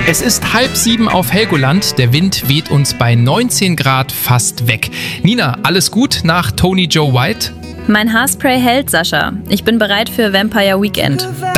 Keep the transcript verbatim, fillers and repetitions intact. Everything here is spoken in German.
Es ist halb sieben auf Helgoland. Der Wind weht uns bei neunzehn Grad fast weg. Nina, alles gut nach Tony Joe White? Mein Haarspray hält, Sascha. Ich bin bereit für Vampire Weekend.